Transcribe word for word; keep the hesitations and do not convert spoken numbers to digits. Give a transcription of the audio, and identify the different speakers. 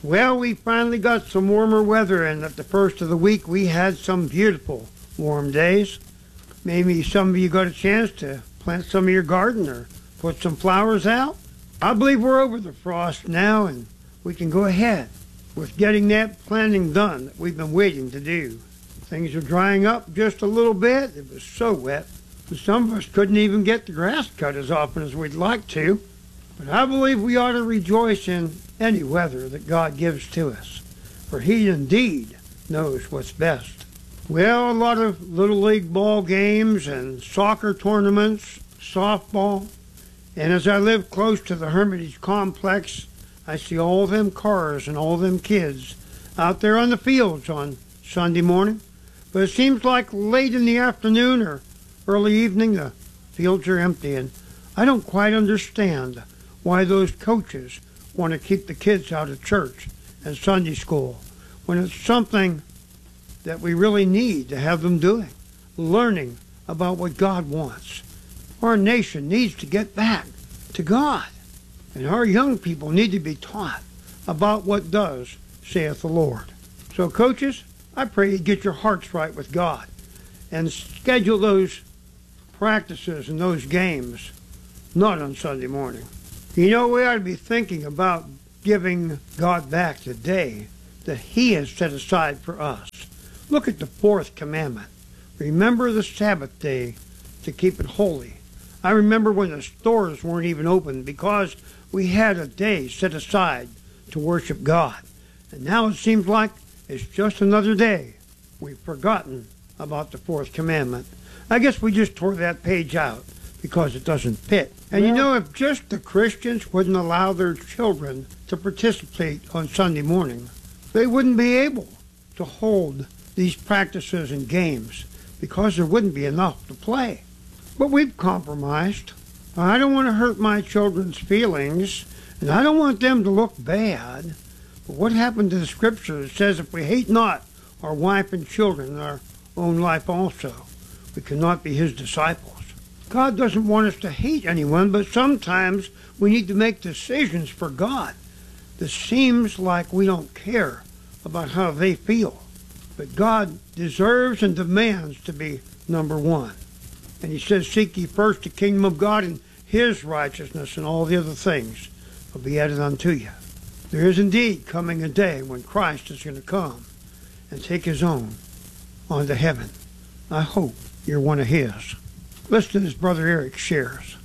Speaker 1: Well, we finally got some warmer weather, and at the first of the week we had some beautiful warm days. Maybe some of you got a chance to plant some of your garden or put some flowers out. I believe we're over the frost now, and we can go ahead with getting that planting done that we've been waiting to do. Things are drying up just a little bit. It was so wet. Some of us couldn't even get the grass cut as often as we'd like to. But I believe we ought to rejoice in any weather that God gives to us, for He indeed knows what's best. Well, a lot of Little League ball games and soccer tournaments, softball, and as I live close to the Hermitage Complex, I see all them cars and all them kids out there on the fields on Sunday morning. But it seems like late in the afternoon or early evening, the fields are empty, and I don't quite understand why those coaches want to keep the kids out of church and Sunday school when it's something that we really need to have them doing, learning about what God wants. Our nation needs to get back to God, and our young people need to be taught about what does saith the Lord. So coaches, I pray you get your hearts right with God and schedule those practices and those games not on Sunday morning. You know, we ought to be thinking about giving God back the day that He has set aside for us. Look at the fourth commandment. Remember the Sabbath day to keep it holy. I remember when the stores weren't even open because we had a day set aside to worship God. And now it seems like it's just another day. We've forgotten about the fourth commandment. I guess we just tore that page out because it doesn't fit. And well, you know, if just the Christians wouldn't allow their children to participate on Sunday morning, they wouldn't be able to hold these practices and games because there wouldn't be enough to play. But we've compromised. I don't want to hurt my children's feelings, and I don't want them to look bad. But what happened to the scripture that says if we hate not our wife and children in our own life also, we cannot be His disciples? God doesn't want us to hate anyone, but sometimes we need to make decisions for God that seems like we don't care about how they feel. But God deserves and demands to be number one. And He says, seek ye first the kingdom of God and His righteousness, and all the other things will be added unto you. There is indeed coming a day when Christ is going to come and take His own on to heaven. I hope you're one of His. Listen to this Brother Eric shares.